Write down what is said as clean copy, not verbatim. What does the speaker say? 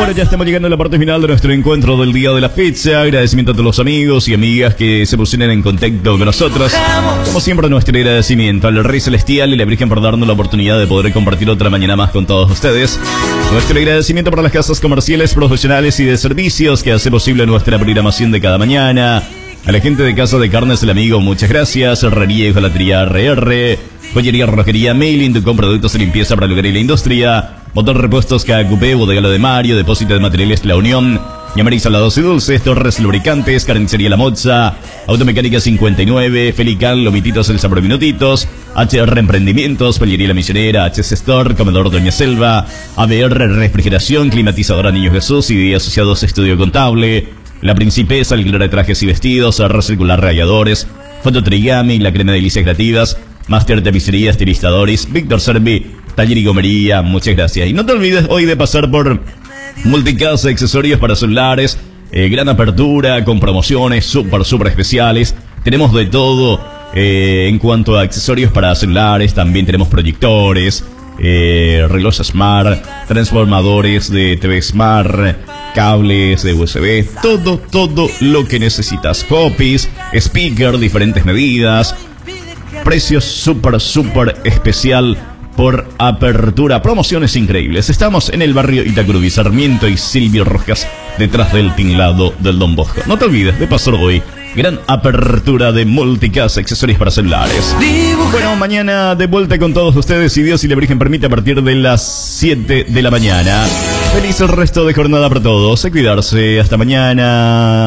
Bueno, ya estamos llegando a la parte final de nuestro encuentro del día de la fecha. Agradecimiento a todos los amigos y amigas que se pusieron en contacto con nosotros. Como siempre, nuestro agradecimiento al Rey Celestial y la Virgen por darnos la oportunidad de poder compartir otra mañana más con todos ustedes. Nuestro agradecimiento para las casas comerciales, profesionales y de servicios que hace posible nuestra programación de cada mañana. A la gente de Casa de Carnes El Amigo, muchas gracias. Herrería y Jalatería RR, Joyería Rojería Mailing, con productos de limpieza para el hogar y la industria. Motor Repuestos KQP, Bodega Lo de Mario, Depósito de Materiales La Unión, Yamari Salados y Dulces, Torres Lubricantes, Carnicería La Moza, Automecánica 59, Felical, Lomititos El Sabor Minutitos, HR Emprendimientos, Pellería La Misionera, HS Store, Comedor Doña Selva, ABR Refrigeración, Climatizadora Niño Jesús y Asociados Estudio Contable, La Principesa, Alquiler de Trajes y Vestidos, Recircular Radiadores, Fototrigami, La Crema de Delicias Creativas, Master Tapicería, Estilistadores, Víctor Servi, Taller y Gomería, muchas gracias. Y no te olvides hoy de pasar por Multicasa, accesorios para celulares, gran apertura, con promociones súper especiales. Tenemos de todo en cuanto a accesorios para celulares, también tenemos proyectores, relojes Smart, transformadores de TV Smart, cables de USB, todo lo que necesitas. Copies, speaker, diferentes medidas, precios súper especial por apertura, promociones increíbles. Estamos en el barrio Itacurubí, Sarmiento y Silvio Rojas, detrás del tinglado del Don Bosco. No te olvides de pasar hoy. Gran apertura de Multicasa, accesorios para celulares. Bueno, mañana de vuelta con todos ustedes, si Dios y la Virgen permite, a partir de las 7 de la mañana. Feliz el resto de jornada para todos. A cuidarse. Hasta mañana.